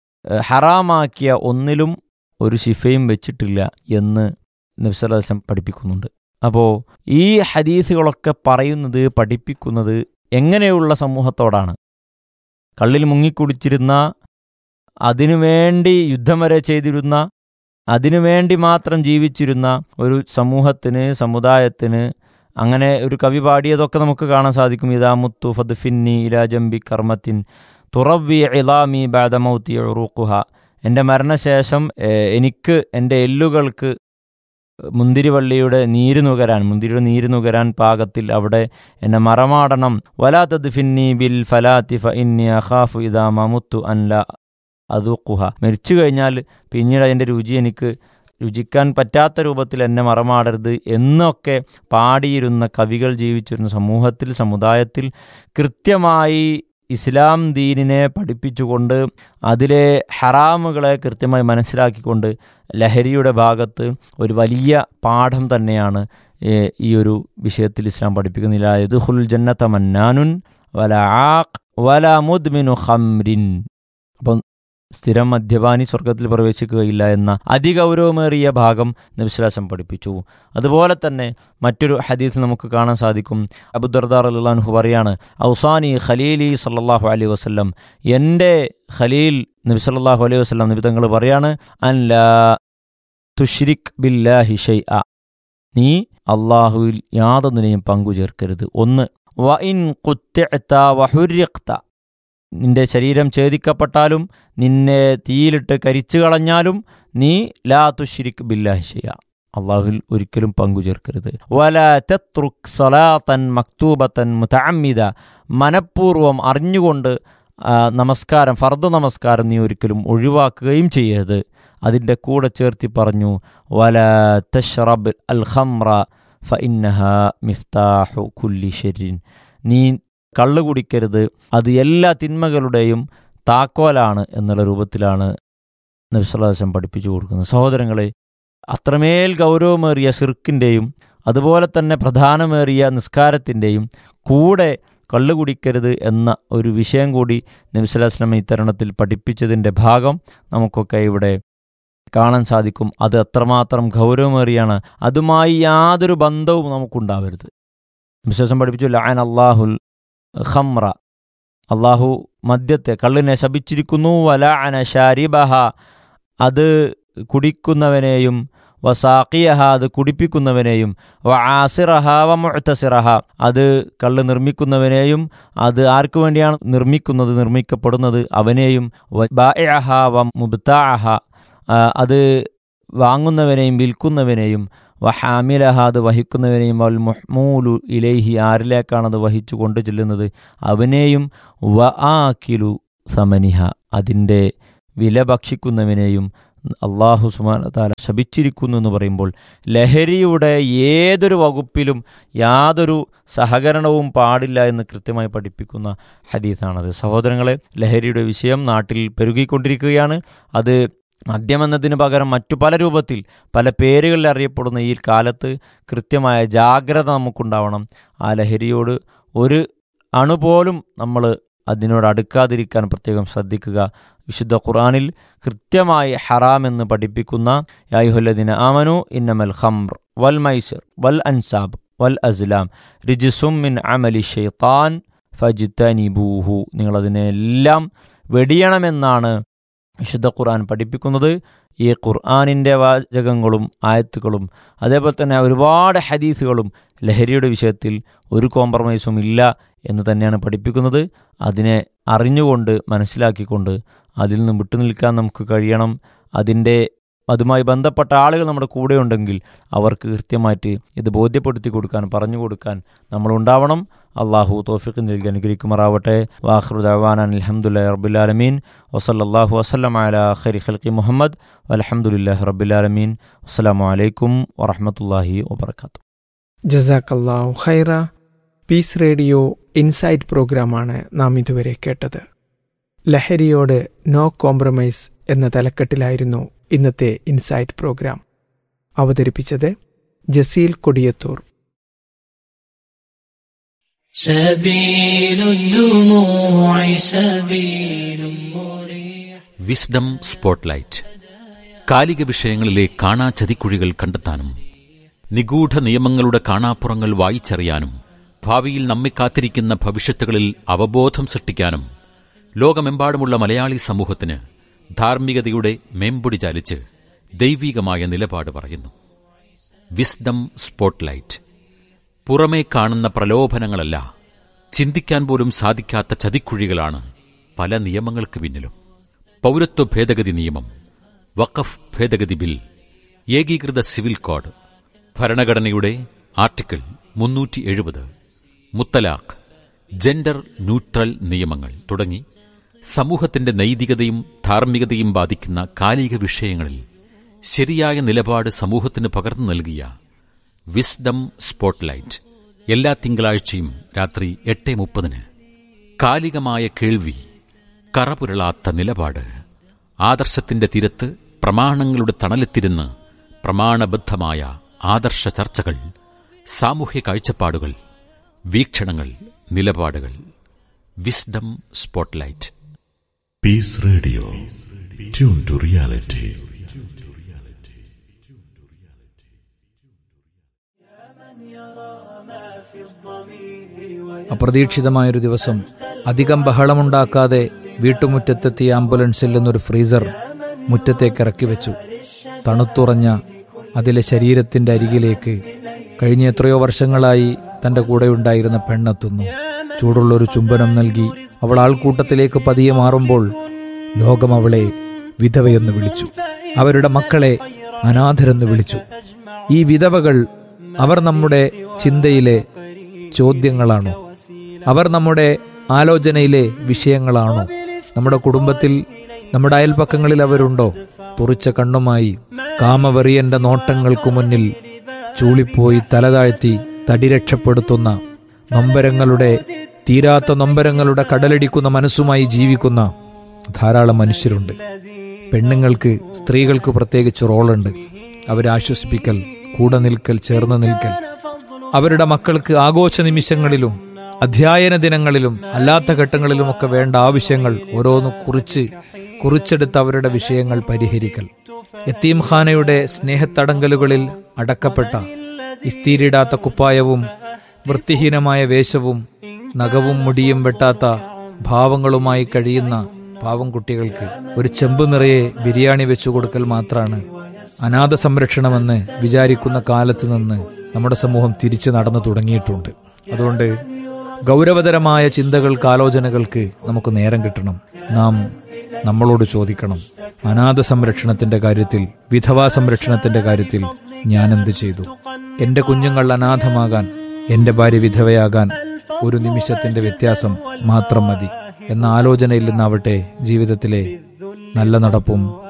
ഹറാമാക്കിയ ഒന്നിലും ഒരു ശിഫയും വെച്ചിട്ടില്ല എന്ന് നബി സല്ലല്ലാഹു അലൈഹി വസല്ലം പഠിപ്പിക്കുന്നുണ്ട്. അപ്പോൾ ഈ ഹദീസുകളൊക്കെ പറയുന്നത്, പഠിപ്പിക്കുന്നത് എങ്ങനെയുള്ള സമൂഹത്തോടാണ്? കള്ളിൽ മുങ്ങിക്കുടിച്ചിരുന്ന, അതിനുവേണ്ടി യുദ്ധം വരെ ചെയ്തിരുന്ന, അതിനുവേണ്ടി മാത്രം ജീവിച്ചിരുന്ന ഒരു സമൂഹത്തിന്, സമുദായത്തിന്. അങ്ങനെ ഒരു കവി പാടിയതൊക്കെ നമുക്ക് കാണാൻ സാധിക്കും. ഇദാ മുത്തു ഫദ്ഫിന്നി ഇലാ ജംബി കർമ്മത്തിൻ തുറവ്വി ഇളാമി ബഅദ മൗതി ഉറൂഖുഹ, എൻ്റെ മരണശേഷം എനിക്ക് എൻ്റെ എല്ലുകൾക്ക് മുന്തിരിവള്ളിയുടെ നീര് നുകരാൻ, മുന്തിരിയുടെ നീര് നുകരാൻ പാകത്തിൽ അവിടെ എന്നെ മറമാടണം. വലാ തദ്ഫിന്നി ബിൽ ഫലാത്തി ഫഇന്നി അഖാഫു ഇദാ മമുത്തു അൻ ലാ അദൂഖുഹ, മരിച്ചു കഴിഞ്ഞാൽ പിന്നീട് അതിൻ്റെ രുചി എനിക്ക് രുചിക്കാൻ പറ്റാത്ത രൂപത്തിൽ എന്നെ മറമാടരുത് എന്നൊക്കെ പാടിയിരുന്ന കവികൾ ജീവിച്ചിരുന്ന സമൂഹത്തിൽ, സമുദായത്തിൽ കൃത്യമായി ഇസ്ലാം ദീനിനെ പഠിപ്പിച്ചുകൊണ്ട് അതിലെ ഹറാമുകളെ കൃത്യമായി മനസ്സിലാക്കിക്കൊണ്ട് ലഹരിയുടെ ഭാഗത്ത് ഒരു വലിയ പാഠം തന്നെയാണ് ഈ ഒരു വിഷയത്തിൽ ഇസ്ലാം പഠിപ്പിക്കുന്നില്ല. യദ്ഖുലുൽ ജന്നത മന്നാനുൻ വലാ ആഖ് വലാ മുദ്മിനു ഖംറിൻ. അപ്പം സ്ഥിരം മദ്യപാനി സ്വർഗത്തിൽ പ്രവേശിക്കുകയില്ല എന്ന അതിഗൗരവമേറിയ ഭാഗം നബി സല്ലല്ലാഹു അലൈഹി വസല്ലം പഠിപ്പിച്ചു. അതുപോലെ തന്നെ മറ്റൊരു ഹദീസ് നമുക്ക് കാണാൻ സാധിക്കും. അബൂ ദർദാ റളിയല്ലാഹു അൻഹു പറയാണ്, ഔസാനി ഖലീലി സല്ലല്ലാഹു അലൈഹി വസല്ലം, എൻ്റെ ഖലീൽ നബി സല്ലല്ലാഹു അലൈഹി വസല്ലം നബി തങ്ങൾ പറയാണ്, അൻ ലാ തുശ്രിക് ബില്ലാഹി ഷൈഅ, നീ അല്ലാഹുവിൽ യാതൊന്നിനെയും പങ്കു ചേർക്കരുത്. ഒന്ന്, വ ഇൻ ഖുത്തിഅത വ ഹുരിഖ്ത, നിന്റെ ശരീരം ഛേദിക്കപ്പെട്ടാലും നിന്നെ തീയിലിട്ട് കരിച്ചു കളഞ്ഞാലും നീ ലാ തുശ്രിക് ബില്ലാഹി ഷൈഅ, അള്ളാഹുവിൽ ഒരിക്കലും പങ്കു ചേർക്കരുത്. വലാ തത്രുക് സലാത്തൻ മക്തൂബത്തൻ മുതഅമ്മിദ, മനഃപൂർവ്വം അറിഞ്ഞുകൊണ്ട് നമസ്കാരം, ഫർദ് നമസ്കാരം നീ ഒരിക്കലും ഒഴിവാക്കുകയും ചെയ്യരുത്. അതിൻ്റെ കൂടെ ചേർത്തി പറഞ്ഞു, വലാ തശ്റബ് അൽ ഖംറ ഫഇന്നഹാ മിഫ്താഹു കുല്ലി ശർരിൻ, നീ കള്ളു കുടിക്കരുത്, അത് എല്ലാ തിന്മകളുടെയും താക്കോലാണ് എന്നുള്ള രൂപത്തിലാണ് നബി സല്ലല്ലാഹു അലൈഹി വസല്ലം പഠിപ്പിച്ചു കൊടുക്കുന്നത്. സഹോദരങ്ങളെ, അത്രമേൽ ഗൗരവമേറിയ ശിർക്കിൻ്റെയും അതുപോലെ തന്നെ പ്രധാനമേറിയ നിസ്കാരത്തിൻ്റെയും കൂടെ കള്ളു കുടിക്കരുത് എന്ന ഒരു വിഷയം കൂടി നബി സല്ലല്ലാഹു അലൈഹി വസല്ലം ഈ തരുണത്തിൽ പഠിപ്പിച്ചതിൻ്റെ ഭാഗം നമുക്കൊക്കെ ഇവിടെ കാണാൻ സാധിക്കും. അത് എത്രമാത്രം ഗൗരവമേറിയാണ്. അതുമായി യാതൊരു ബന്ധവും നമുക്കുണ്ടാവരുത്. നബി സല്ലല്ലാഹു അലൈഹി വസല്ലം പഠിപ്പിച്ചു, ലഅന അല്ലാഹുൽ ഖംറ, അള്ളാഹു മദ്യത്തെ, കള്ളിനെ ശപിച്ചിരിക്കുന്നു. വലഅന ശാരിബഹ, അത് കുടിക്കുന്നവനെയും, വസാഖിയഹ, അത് കുടിപ്പിക്കുന്നവനെയും, വആസിറഹ വമുഅ്തസിറഹ, അത് കള്ള് നിർമ്മിക്കുന്നവനെയും, അത് ആർക്കു വേണ്ടിയാണ് നിർമ്മിക്കുന്നത്, നിർമ്മിക്കപ്പെടുന്നത് അവനെയും, ബാഇഅഹ വമുബ്താഅഹ, അത് വാങ്ങുന്നവനെയും വിൽക്കുന്നവനെയും, വഹാമിലഹ, അത് വഹിക്കുന്നവനെയും, വൽ മുഹ്മൂലു ഇലൈഹി, ആരിലേക്കാണത് വഹിച്ചു കൊണ്ട് ചെല്ലുന്നത് അവനെയും, വ ആക്കിലു സമനിഹ, അതിൻ്റെ വില ഭക്ഷിക്കുന്നവനെയും അള്ളാഹു സുബ്ഹാനഹു വ തആല ശപിച്ചിരിക്കുന്നു എന്ന് പറയുമ്പോൾ ലഹരിയുടെ ഏതൊരു വകുപ്പിലും യാതൊരു സഹകരണവും പാടില്ല എന്ന് കൃത്യമായി പഠിപ്പിക്കുന്ന ഹദീസാണത്. സഹോദരങ്ങളെ, ലഹരിയുടെ വിഷയം നാട്ടിൽ പെരുകിക്കൊണ്ടിരിക്കുകയാണ്. അത് മദ്യമെന്നതിന് പകരം മറ്റു പല രൂപത്തിൽ പല പേരുകളിൽ അറിയപ്പെടുന്ന ഈ കാലത്ത് കൃത്യമായ ജാഗ്രത നമുക്കുണ്ടാവണം. ആ ലഹരിയോട് ഒരു അണുപോലും നമ്മൾ അതിനോട് അടുക്കാതിരിക്കാൻ പ്രത്യേകം ശ്രദ്ധിക്കുക. വിശുദ്ധ ഖുർആനിൽ കൃത്യമായി ഹറാം എന്ന് പഠിപ്പിക്കുന്ന യാ അയ്യുഹല്ലദീന ആമനു ഇന്നമൽ ഖംർ വൽ മൈസിർ വൽ അൻസാബ് വൽ അസ്ലാം റിജ്സും മിൻ അമലി ശൈത്താൻ ഫജ്തനിബൂഹു, നിങ്ങളതിനെല്ലാം വെടിയണമെന്നാണ് വിശുദ്ധ ഖുർആൻ പഠിപ്പിക്കുന്നത്. ഈ ഖുർആനിൻ്റെ വാചകങ്ങളും ആയത്തുകളും അതേപോലെ തന്നെ ഒരുപാട് ഹദീസുകളും ലഹരിയുടെ വിഷയത്തിൽ ഒരു കോംപ്രമൈസും ഇല്ല എന്ന് തന്നെയാണ് പഠിപ്പിക്കുന്നത്. അതിനെ അറിഞ്ഞുകൊണ്ട് മനസ്സിലാക്കിക്കൊണ്ട് അതിൽ നിന്ന് വിട്ടുനിൽക്കാൻ നമുക്ക് കഴിയണം. അതിൻ്റെ അതുമായി ബന്ധപ്പെട്ട ആളുകൾ നമ്മുടെ കൂടെ ഉണ്ടെങ്കിൽ അവർക്ക് കൃത്യമായിട്ട് ഇത് ബോധ്യപ്പെടുത്തി കൊടുക്കാൻ, പറഞ്ഞു കൊടുക്കാൻ നമ്മളുണ്ടാവണം. അള്ളാഹു തൗഫീഖ് നൽകി അനുഗ്രഹിക്കുമാറാവട്ടെ. വാഖിറു ദഅവാനാ അൽഹംദുലില്ലാഹി റബ്ബിൽ ആലമീൻ വസല്ലല്ലാഹു വസല്ലമ അലാ ഖൈരി ഖൽഖി മുഹമ്മദ് വൽഹംദുലില്ലാഹി റബ്ബിൽ ആലമീൻ. അസ്സലാമു അലൈക്കും വറഹ്മത്തുള്ളാഹി വബറകാതുഹു. ജസാക്കല്ലാഹു ഖൈറ. പീസ് റേഡിയോ ഇൻസൈറ്റ് പ്രോഗ്രാമാണ് നാം ഇതുവരെ കേട്ടത്. ലഹരിയോട് നോ കോംപ്രമൈസ് എന്ന തലക്കെട്ടിലായിരുന്നു ഇന്നത്തെ ഇൻസൈറ്റ് പ്രോഗ്രാം. അവതരിപ്പിച്ചത് ജസീൽ കൊടിയത്തൂർ. Wisdom spotlight. കാലിക വിഷയങ്ങളിലെ കാണാ ചതിക്കുഴികൾ കണ്ടെത്താനും നിഗൂഢ നിയമങ്ങളുടെ കാണാപ്പുറങ്ങൾ വായിച്ചറിയാനും ഭാവിയിൽ നമ്മെ കാത്തിരിക്കുന്ന ഭവിഷ്യത്തുകളിൽ അവബോധം സൃഷ്ടിക്കാനും ലോകമെമ്പാടുമുള്ള മലയാളി സമൂഹത്തിന് ധാർമ്മികതയുടെ മേമ്പൊടി ചാലിച്ച് ദൈവീകമായ നിലപാട് പറയുന്നു. Wisdom spotlight. പുറമേ കാണുന്ന പ്രലോഭനങ്ങളല്ല, ചിന്തിക്കാൻ പോലും സാധിക്കാത്ത ചതിക്കുഴികളാണ് പല നിയമങ്ങൾക്ക് പിന്നിലും. പൗരത്വ ഭേദഗതി നിയമം, വഖഫ് ഭേദഗതി ബിൽ, ഏകീകൃത സിവിൽ കോഡ്, ഭരണഘടനയുടെ ആർട്ടിക്കിൾ മുന്നൂറ്റി എഴുപത്, മുത്തലാഖ്, ജെൻഡർ ന്യൂട്രൽ നിയമങ്ങൾ തുടങ്ങി സമൂഹത്തിന്റെ നൈതികതയും ധാർമ്മികതയും ബാധിക്കുന്ന കാലിക വിഷയങ്ങളിൽ ശരിയായ നിലപാട് സമൂഹത്തിന് പകർന്നു നൽകിയ വിസ്ഡം സ്പോട്ട്ലൈറ്റ് എല്ലാ തിങ്കളാഴ്ചയും രാത്രി എട്ട് മുപ്പതിന്. കാലികമായ കേൾവി, കറപുരളാത്ത നിലപാട്, ആദർശത്തിന്റെ തീരത്ത് പ്രമാണങ്ങളുടെ തണലെത്തിരുന്ന് പ്രമാണബദ്ധമായ ആദർശ ചർച്ചകൾ, സാമൂഹ്യ കാഴ്ചപ്പാടുകൾ, വീക്ഷണങ്ങൾ, നിലപാടുകൾ. Wisdom spotlight. Piece radio, tune to reality. അപ്രതീക്ഷിതമായൊരു ദിവസം അധികം ബഹളമുണ്ടാക്കാതെ വീട്ടുമുറ്റത്തെത്തിയ ആംബുലൻസിൽ നിന്നൊരു ഫ്രീസർ മുറ്റത്തേക്ക് ഇറക്കി വെച്ചു. തണുത്തുറഞ്ഞ അതിലെ ശരീരത്തിന്റെ അരികിലേക്ക് കഴിഞ്ഞ എത്രയോ വർഷങ്ങളായി തന്റെ കൂടെയുണ്ടായിരുന്ന പെണ്ണെത്തുന്നു. ചൂടുള്ളൊരു ചുംബനം നൽകി അവൾ ആൾക്കൂട്ടത്തിലേക്ക് പതിയെ മാറുമ്പോൾ ലോകം അവളെ വിധവയെന്ന് വിളിച്ചു. അവരുടെ മക്കളെ അനാഥരെന്ന് വിളിച്ചു. ഈ വിധവകൾ അവർ നമ്മുടെ ചിന്തയിലെ ചോദ്യങ്ങളാണോ? അവർ നമ്മുടെ ആലോചനയിലെ വിഷയങ്ങളാണോ? നമ്മുടെ കുടുംബത്തിൽ, നമ്മുടെ അയൽപക്കങ്ങളിൽ അവരുണ്ടോ? തുറിച്ച കണ്ണുമായി കാമവെറിയന്റെ നോട്ടങ്ങൾക്കു മുന്നിൽ ചൂളിപ്പോയി തലതാഴ്ത്തി തടി രക്ഷപ്പെടുത്തുന്ന നൊമ്പരങ്ങളുടെ, തീരാത്ത നൊമ്പരങ്ങളുടെ കടലടിക്കുന്ന മനസ്സുമായി ജീവിക്കുന്ന ധാരാളം മനുഷ്യരുണ്ട്. പെണ്ണുങ്ങൾക്ക്, സ്ത്രീകൾക്ക് പ്രത്യേകിച്ച് റോളുണ്ട്. അവരെ ആശ്വസിപ്പിക്കൽ, കൂടെ നിൽക്കൽ, ചേർന്ന് നിൽക്കൽ. അവരുടെ മക്കൾക്ക് ആഘോഷ നിമിഷങ്ങളിലും അധ്യയന ദിനങ്ങളിലും അല്ലാത്ത ഘട്ടങ്ങളിലുമൊക്കെ വേണ്ട ആവശ്യങ്ങൾ ഓരോന്ന് കുറിച്ച് കുറിച്ചെടുത്ത് അവരുടെ വിഷയങ്ങൾ പരിഹരിക്കൽ. യതീംഖാനയുടെ സ്നേഹത്തടങ്കലുകളിൽ അടക്കപ്പെട്ട ഇസ്തീരിടാത്ത കുപ്പായവും വൃത്തിഹീനമായ വേഷവും നഖവും മുടിയും വെട്ടാത്ത ഭാവങ്ങളുമായി കഴിയുന്ന പാവം കുട്ടികൾക്ക് ഒരു ചെമ്പ് നിറയെ ബിരിയാണി വെച്ചു കൊടുക്കൽ മാത്രമാണ് അനാഥ സംരക്ഷണമെന്ന് വിചാരിക്കുന്ന കാലത്ത് നിന്ന് നമ്മുടെ സമൂഹം തിരിച്ചു നടന്നു തുടങ്ങിയിട്ടുണ്ട്. അതുകൊണ്ട് ഗൗരവതരമായ ചിന്തകൾക്ക്, ആലോചനകൾക്ക് നമുക്ക് നേരം കിട്ടണം. നാം നമ്മളോട് ചോദിക്കണം, അനാഥ സംരക്ഷണത്തിന്റെ കാര്യത്തിൽ, വിധവാ സംരക്ഷണത്തിന്റെ കാര്യത്തിൽ ഞാൻ എന്ത് ചെയ്തു? എന്റെ കുഞ്ഞുങ്ങൾ അനാഥമാകാൻ, എന്റെ ഭാര്യ വിധവയാകാൻ ഒരു നിമിഷത്തിന്റെ വ്യത്യാസം മാത്രം മതി. എന്ന ആലോചനയിൽ നിന്നാവട്ടെ ജീവിതത്തിലെ നല്ല നടപ്പും